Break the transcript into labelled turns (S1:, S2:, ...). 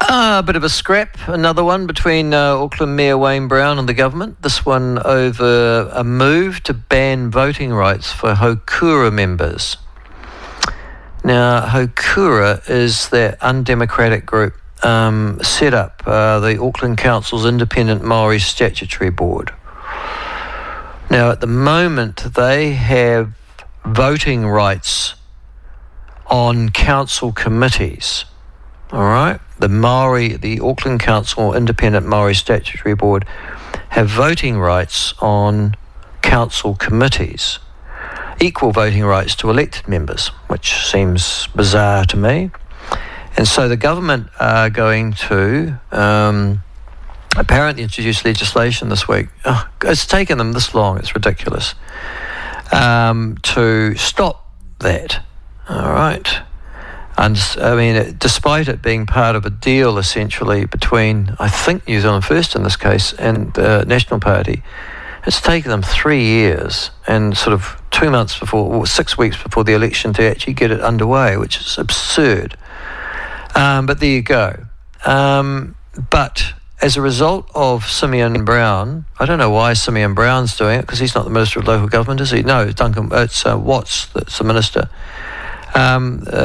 S1: A bit of a scrap, another one between Auckland Mayor Wayne Brown and the government. This one over a move to ban voting rights for Haukura members. Now, Haukura is that undemocratic group set up the Auckland Council's Independent Māori Statutory Board. Now, at the moment, they have voting rights on council committees. All right, the Auckland Council Independent Māori Statutory Board have voting rights on council committees, equal voting rights to elected members, which seems bizarre to me. And so the government are going to apparently introduce legislation this week. Oh, it's taken them this long, it's ridiculous, to stop that. All right. And I mean, despite it being part of a deal essentially between, I think, New Zealand First in this case and the National Party, it's taken them 3 years and sort of 2 months before, or 6 weeks before the election to actually get it underway, which is absurd. But there you go. But as a result of Simeon Brown, I don't know why Simeon Brown's doing it, because he's not the Minister of Local Government, is he? No, it's Watts that's the Minister.